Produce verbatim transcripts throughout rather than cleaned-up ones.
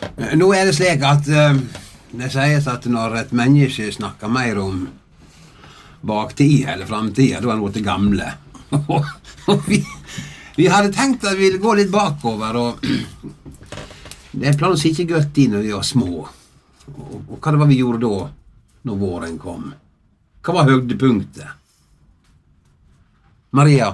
Nå er det slik at uh, det sies at når et menneske snakker mer om baktid eller framtid, da er han blitt gamle. Og vi, vi hadde tenkt at vi ville gå litt bakover, og det er planen å sitte godt inn når vi var små. Og, og hva det var vi gjorde da, når våren kom? Hva var høydepunktet? Maria?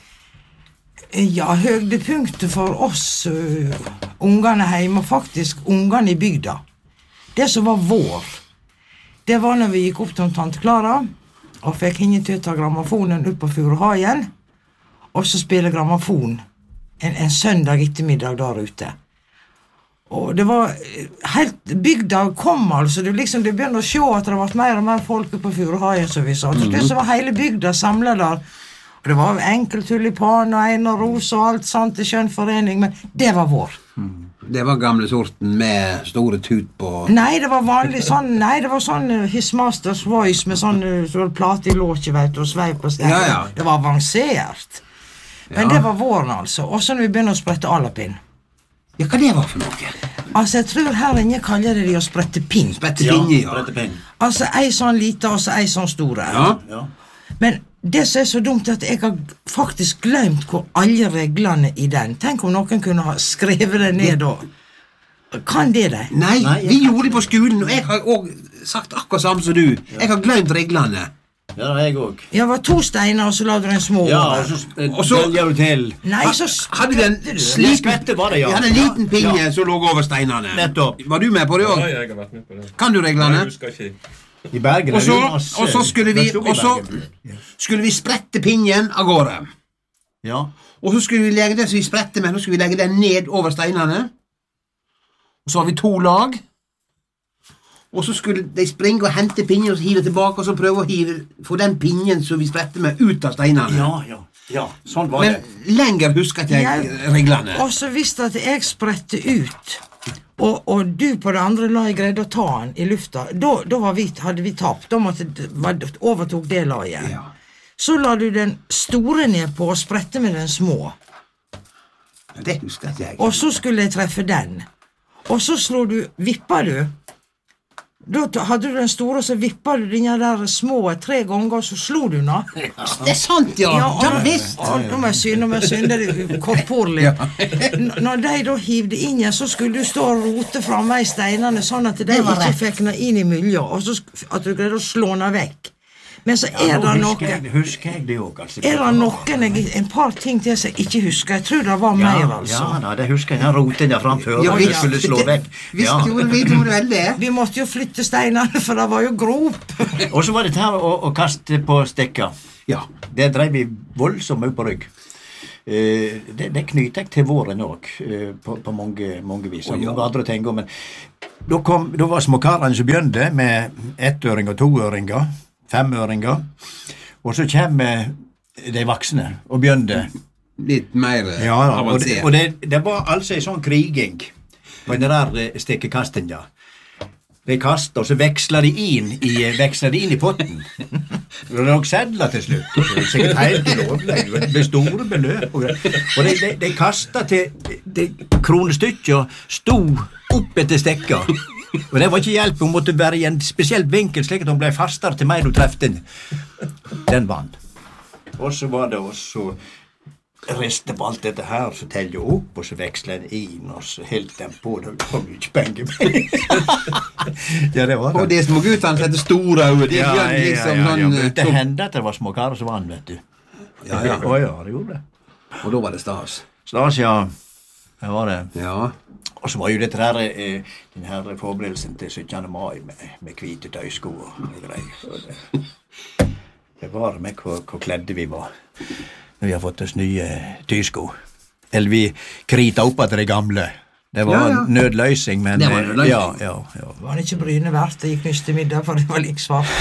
Ja, høydepunktet for oss uh, ungene hjemme, faktisk ungene i bygda. Det som var vår, det var når vi gikk opp til Tante Klara, og fikk henne til å ta grammofonen opp på Furuhagen, og så spille grammofon en, en søndag ettermiddag der ute. Og det var helt, bygda kom altså, du liksom, du begynner å se at det var mer og mer folk på Furuhagen, som vi sa. Mm-hmm. Så var hele bygda samlet der. Og det var enkel tulipan og en og ros og alt sånt til skjønnforening, men det var vår. Mm. Det var gamle sorten med store tut på... Nei, det var vanlig sånn, nei, det var sånn uh, His Master's Voice med sånn uh, plate i låket, vet du, og sveip på stedet. Ja, ja. Det var avansert. Men ja. Det var våren altså. Og så når vi begynner å sprette alapinn. Ja, hva det var for noe? Altså, jeg tror her inne kaller det de å sprette pinn. Sprette pinn, ja. Sprette pinn. Altså, ei sånn lite og så ei sånn store. Ja, ja. Men det som er så dumt er at jeg har faktisk glemt hvor alle reglene i den. Tenk om noen kunne ha skrevet det ned da. Kan det det? Nei, Nei vi gjorde det på skolen, og jeg har også sagt akkurat samme som du. Ja. Jeg har glemt reglene. Ja, jeg også. Ja, det var to steiner, og så la du den små. Ja, og så, og så gjør du til. Nei, så hadde vi en skvette var det, ja. Vi hadde en liten pinge ja. Som lå over steinene. Nettopp. Var du med på det også? Ja, jeg har vært med på det. Kan du reglene? Nei, jeg husker ikke. I Bergen og så, og så skulle vi og så skulle vi sprette pinnen av gårde. Ja. Og så skulle vi legge det som vi sprette med, så skulle vi legge den ned over steinene. Og så har vi to lag. Og så skulle de springe og hente pinnen og så hive tilbake, og så prøve å hive få den pinnen som vi sprette med ut av steinene. Ja, ja. Ja, sånn var Men det. Men lenger husker ikke jeg ja. Reglene. Og så visste at jeg sprette ut. Og, og du på det andre laget greide å ta han i lufta. Da, da var vi, hadde vi tapt. Da måtte, var, overtok det laget. Ja. Så la du den store ned på og sprette med den små. Det husker jeg. Og så skulle jeg treffe den. Og så slår du, vippa du. Da hadde du den store, og så vippa du den der små tre ganger, og så slo du den. Det er sant, ja. Ja, og, ja visst. Og, og, nå må jeg synde, nå må jeg synde det korporlig. Ja. Når de da hivde inn igjen, så skulle du stå og rote frem med steinene, sånn at de ikke fikk den inn i miljøet, og så at du greide å slå den vekk. Men så er ja, det noe jeg, husker jeg det også, altså. Er det noen en par ting til som jeg ikke husker. Jeg tror det var ja, mer altså. Ja, da, det husker jeg. Den roten der framfør ja, og jeg skulle slå vekk. Visst ja. Gjorde vi gjorde vel det. Vi måtte jo flytte steinene, for det var jo grop. Og så var det her å, å kaste på stekka. Ja. Det drev vi voldsomt på rygg. Uh, det, det knyter jeg til våren også, uh, på, på mange, mange vis. Og oh, ja. Mange andre ting. Men da, kom, da var småkarene som begynte med ettøring og toøringer. Femøringer, og så kommer de voksne og begynner litt mer ja, og, det, og det, det var altså en sånn kriging på den der stekkekasten ja. De kaster, og så veksler de inn i, veksler de inn i potten og det er nok sedler til slutt og det er sikkert helt lovlig med store beløp og de, de, de kastet til de kronestykker sto opp etter stekka. Og det var ikke hjelp, hun måtte være i en spesielt vinkel slik at hun ble fastere til meg du trefte den. Den vann. Og så var det også resten på alt dette her, så telte jeg opp, og så vekslet den inn, og så helt den på, det var mye penger med. Ja, det var det. Og de små guttene sette store øyne, de ja, gjør liksom ja, ja, ja, sånn... Det hendte at det var små karer som vann, vet du. Ja, ja. Å ja, det gjorde det. Og da var det stas. Stas, ja. Det var det. Ja. Og så var jo dette her, eh, den her forberedelsen til syttende mai med, med hvite tøysko og greier. Det, det var med hvor, hvor kledde vi var når vi har fått oss nye tøysko. Eller vi krita opp at det gamle. Det var ja, ja. Nødløsning, men... Det var nødløsning. Ja, ja, ja. Var det ikke bryne verdt? Det gikk nyst til middag, for det var like svart.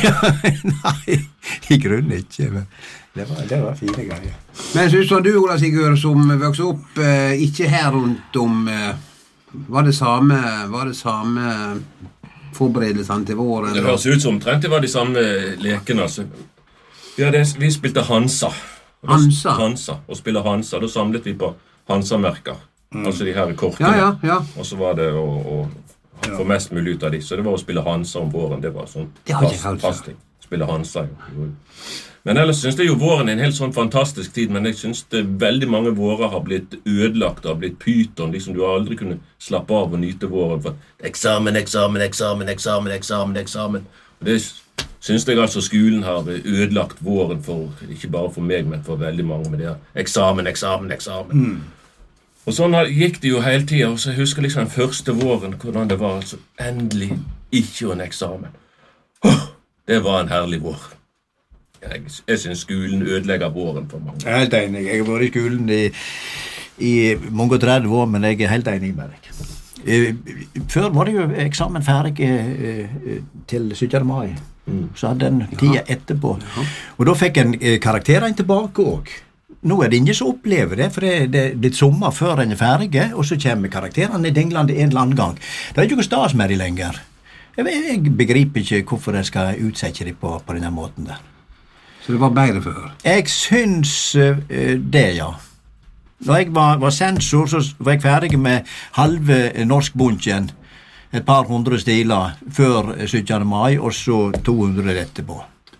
Nei, i grunnen ikke, men det var, det var fine greier. Men synes du, Ola Sigurd, som vokste opp, eh, ikke her rundt om... Eh, Var det samme, var det samme forberedelsene til våren? Det høres ut som omtrent det var de samme lekene. Altså. Vi, hadde, vi spilte Hansa. Hansa? Hansa, og spille Hansa. Da samlet vi på Hansa-merker. Mm. Altså de her kortene. Ja, ja, ja. Og så var det å, å få mest mulig ut av de. Så det var å spille Hansa om våren. Det var sånn Det har ikke jeg hørt fast ting. Spille Hansa. Jo. Men ellers synes jeg jo våren er en helt sånn fantastisk tid, men jeg synes det veldig mange vårer har blitt ødelagt, har blitt pyton, liksom du har aldri kunnet slappe av og nyte våren for eksamen, eksamen, eksamen, eksamen, eksamen, eksamen. Og det synes jeg altså skolen har ødelagt våren for, ikke bare for meg, men for veldig mange med det her. Eksamen, eksamen, eksamen. Mm. Og sånn gikk det jo hele tiden, og så jeg husker liksom den første våren, hvordan det var, altså endelig ikke en eksamen. Åh, det var en herlig vår. Jeg, jeg synes skolen ødelegger våren for mange. Jeg er helt enig. Jeg har vært i skolen i, i mange og tretti år, men jeg er helt enig med deg. Før var det jo eksamen ferdig til syttende mai. Mm. Så hadde den tida etterpå. Ja. Og da fikk en karakterene tilbake også. Nå er det ingen som opplever det, for det er blitt sommer før en er ferdig, og så kommer karakterene i Dinglande en eller annen gang. Det er ikke noe stas med de lenger. Jeg, jeg begriper ikke hvorfor jeg skal utsette de på, på denne måten der. Så det var bedre før? Jeg syns uh, det, ja. Når jeg var, var sensor, så var jeg ferdig med halve norskbunken, et par hundre stiler, før syttende mai, og så to hundre etterpå.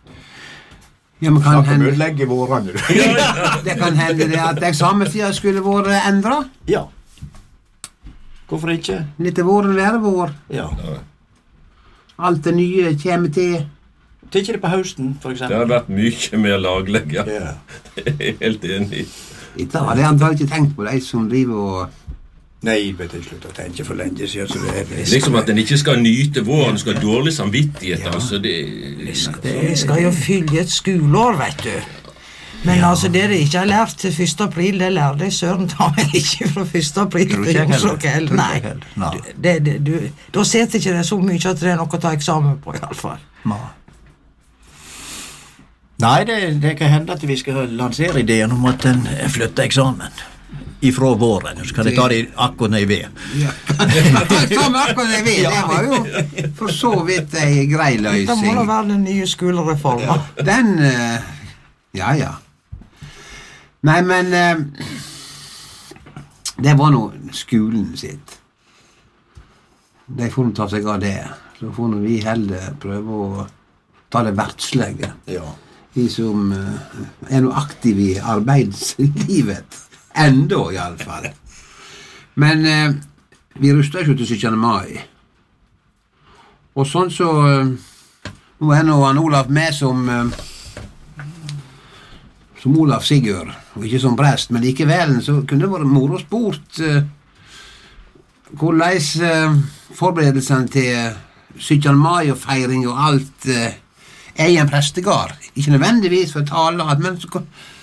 Ja, men kan hende... Legge vårene. Det kan hende det at eksamenstida skulle vært endret? Ja. Hvorfor ikke? Litt våren være vår. Ja. Alt det nye kommer til... Tenker det på høsten, for eksempel? Det har vært mye mer laglegg, ja. Yeah. Jeg er helt enig. Det har jeg antall ikke tenkt på, de som driver og... Nei, vet jeg slutt å tenke for lenge siden, så det er... Liksom at den ikke skal nyte våren, skal ha dårlig samvittighet, ja. Altså, det... Det skal, det skal jo fylle et skoleår, vet du. Men ja. Altså, det de ikke har lært til første april, det lærer de søren tar meg ikke fra første april til Jonsok heller. Nei, Nei. Det, det, du, da setter ikke det så mye at det er noe å ta eksamen på, i alle fall. Nei. Nei, det, det kan hende at vi skal lansere ideen om at den flytter eksamen ifra våren. Så kan de ta det akkurat ned i ved. Ja, eksamen akkurat ned i ved. Det var jo for så vidt en grei løsning. Det må da være den nye skolereformen. Den, uh, ja, ja. Nei, men uh, det var nå skolen sitt. De får nå ta seg av det. Så får nå vi heller prøve å ta det verdslige. Ja. Vi som uh, er noe aktiv i arbeidslivet. Enda, i alle fall. Men uh, vi ruster ikke til syttende mai. Og sånn så... Uh, nå er nå han Olav med som... Uh, som Olav Sigurd, og ikke som prest, men likevel så kunne det vært moro sport uh, hvordan uh, forberedelsene til syttende mai og feiring og alt uh, er i en prestegard. Ikke nødvendigvis for å tale, men så...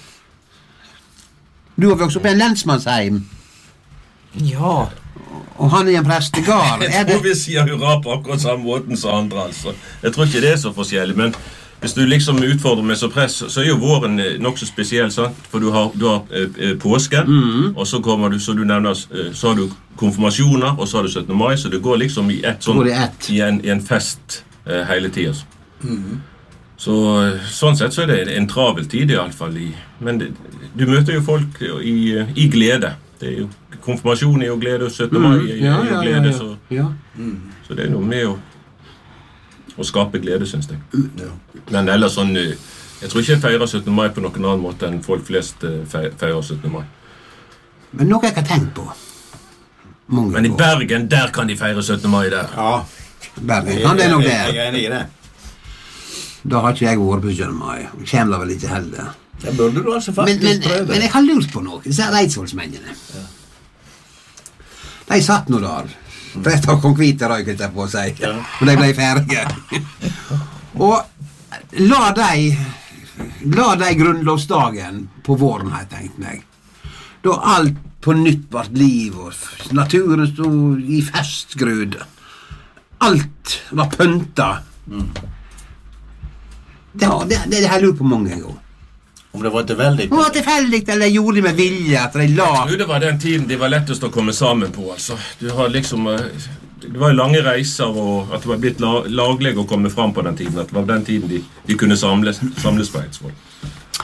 Du har vokst opp i en lensmannsheim. Ja. Og han er i en prestegard. Jeg tror vi sier hurra på akkurat samme måten som andre, altså. Jeg tror ikke det er så forskjellig, men hvis du liksom utfordrer meg som prest, så er jo våren nok så spesiell, sant? For du har, du har eh, påske, mm. og så kommer du, så du nevner, så har du konfirmasjoner, og så har du syttende mai, så det går liksom i ett sånn, i en, i en fest eh, hele tiden. Mm. Så sånn sett så er det en travel tid i alle fall, i, men det, du møter jo folk i, i glede. Det er jo, konfirmasjon er jo glede, og syttende mai er, ja, er jo ja, glede, ja, ja. Så, ja. Mm. Så det er noe med å, å skape glede, synes jeg. Ja. Men ellers sånn, jeg tror ikke jeg feirer syttende mai på noen annen måte enn folk flest feirer syttende mai. Men noe jeg har tenkt på. Mange men i Bergen, der kan de feire syttende mai der. Ja. Bergen kan det nok der. Jeg er enig i det. Da har ikke jeg vært på syttende mai. Kjem da vel ikke heller. Det burde du altså faktisk men, men, prøve. Men jeg har lurt på noe. Disse Reidsvollsmennene. Ja. De satt nå der. Rett av kong Hvite røyket jeg på å si. Ja. Og de ble ferdige. Og la de, la de grunnlovsdagen på våren, har jeg tenkt meg. Da alt på nytt vart liv, og naturen stod i festgrud. Alt var pynta. Mm. Det, det, det, det har jeg lurt på mange ganger. Om det var tilfeldig? Om det var tilfeldig, eller gjorde de med vilje, at de la... Jeg tror det var den tiden de var lettest å komme sammen på, altså. Du har liksom... Det var lange reiser, og at det var blitt laglig å komme fram på den tiden. At det var den tiden de, de kunne samles, samles på Eidsvoll.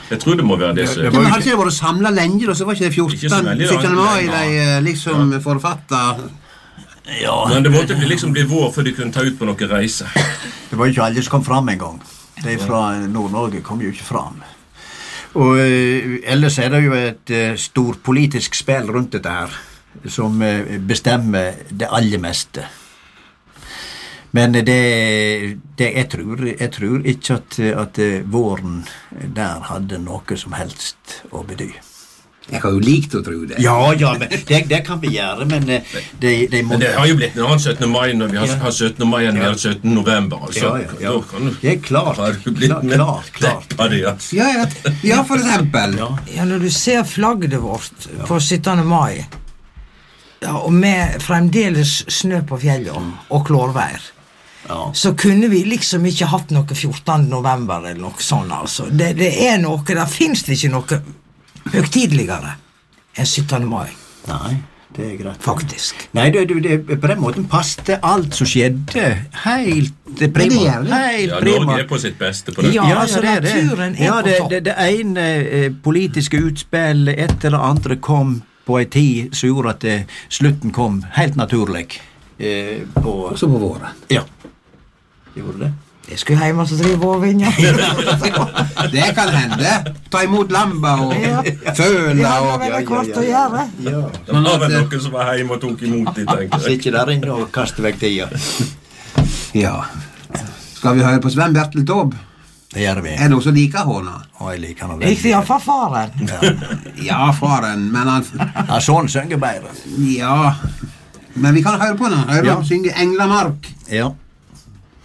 Jeg tror det må være det. Så. Ja, men hadde ikke det vært samlet lenge, da, så var ikke det Ikke så veldig fjortende mai langt, de eh, liksom forfattet. Ja, Men det måtte bli- liksom bli vår før de kunne ta ut på noen reise. det var jo ikke alle som kom fram en gang. De fra Nord-Norge kom jo ikke fram. Og eh, ellers er det jo et eh, stort politisk spill rundt dette her, som eh, bestemmer det aller meste. Men det, det jeg, tror, jeg tror ikke at, at våren der hadde noe som helst å bety. Jeg har jo likt å tro det. Ja, ja, men det, det kan vi gjøre, men eh, de, de må... Men det har jo blitt en annen syttende mai når vi har, Ja. har syttende mai enn vi Ja. har syttende november. Altså. Ja, ja, ja. Da kan du... Det er klart, Har du blitt klart, med klart, klart. deppa det, altså. Ja, ja, ja, for eksempel. Ja. Ja, når du ser flagget vårt på syttende mai, ja, og med fremdeles snø på fjellet og klårvær, Ja. så kunne vi liksom ikke hatt noe fjortende november eller noe sånt, altså. Det, det er noe, der finnes det ikke noe høytideligere enn syttende mai, Nei, det er greit. faktisk. Nei, det, det, det, på den måten passte alt som skjedde helt prima. det gjør det. Helt Ja, prima. Norge er på sitt beste på det. Ja, altså, det er det. naturen er ja, på det, topp. det, det ene eh, politiske utspill etter det andre kom på en tid som gjorde at eh, slutten kom helt naturlig. Eh, på, Også på våren. ja, gjorde det. Jeg skulle hjem og drive vårvinja. Det kan hende. Ta imot lamba og Ja. føle Ja, og... det er kvart å gjøre. Ja. Det var vel noen som var hjemme og tok imot de, tenker jeg. Sitte der inne og kaste vekk tida. Ja. Skal vi høre på Sven Bertel Taube? Det gjør vi. Er det noen som liker hånda? Og jeg liker han Riktig, iallfall faren. Ja, faren, men han... Ja, sånn synger bedre. Ja. Men vi kan høre på den. Høre Ja. ham synge Englamark. Ja.